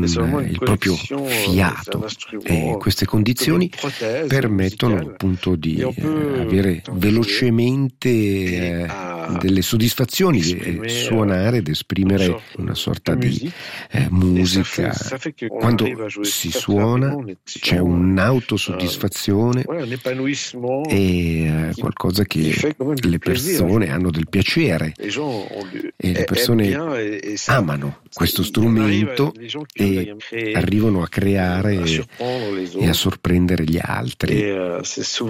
il proprio fiato, e queste condizioni permettono appunto di avere velocemente delle soddisfazioni e suonare ed esprimere una sorta di musica. Quando si suona c'è un'autosoddisfazione e qualcosa che le persone hanno del piacere, e le persone amano questo strumento e arrivano a creare e a sorprendere gli altri. E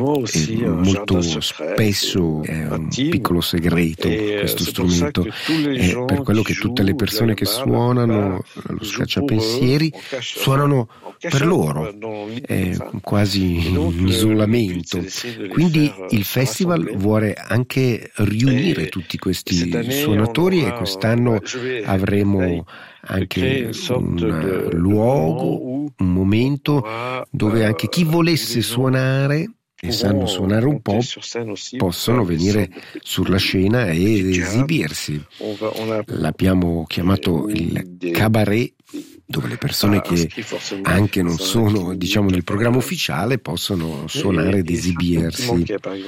molto spesso è un piccolo segreto questo strumento, è per quello che tutte le persone che suonano lo scacciapensieri suonano per loro, è quasi in isolamento. Quindi il festival vuole anche riunire tutti questi suonatori, e quest'anno avremo anche un luogo, un momento dove anche chi volesse suonare e sanno suonare un po' possono venire sulla scena ed esibirsi. L'abbiamo chiamato il cabaret, dove le persone che anche non sono, diciamo, nel programma ufficiale possono suonare ed esibirsi.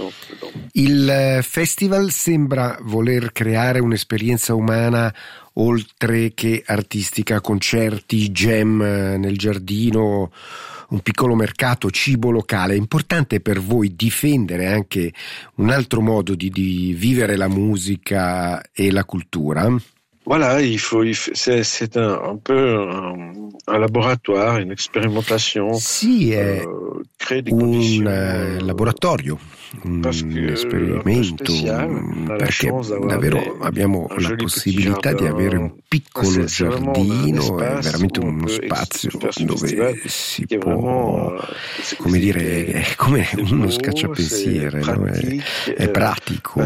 Il festival sembra voler creare un'esperienza umana oltre che artistica, concerti, jam nel giardino, un piccolo mercato, cibo locale. È importante per voi difendere anche un altro modo di vivere la musica e la cultura? Voilà, c'est un peu un laboratoire, un'expérimentation. Sì, è un laboratorio, un esperimento, perché davvero abbiamo la possibilità di avere un piccolo giardino, è veramente uno spazio dove si può, come dire, è come uno scacciapensiere, no? È pratico,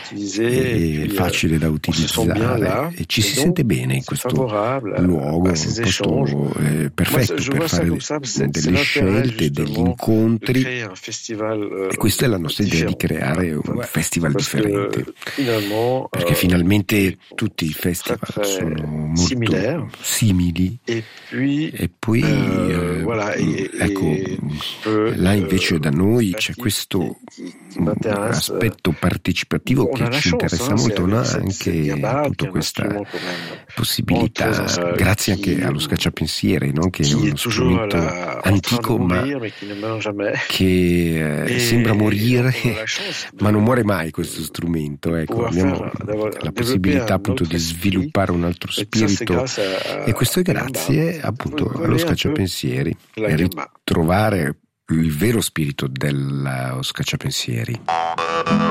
è facile da utilizzare e ci si sente bene in questo luogo, un posto perfetto per fare delle scelte, degli incontri, e questa è la nostra idea di creare un festival differente, perché finalmente tutti i festival sono molto simili, e poi ecco, là invece da noi c'è questo aspetto partecipativo che ci interessa molto, no? Anche appunto questa possibilità, grazie anche allo scacciapensieri, no? Che è uno strumento antico ma che sembra morire, ma non muore mai questo strumento. Ecco, abbiamo la possibilità appunto di sviluppare un altro spirito, e questo è grazie appunto allo scacciapensieri, e ritrovare il vero spirito dello scacciapensieri.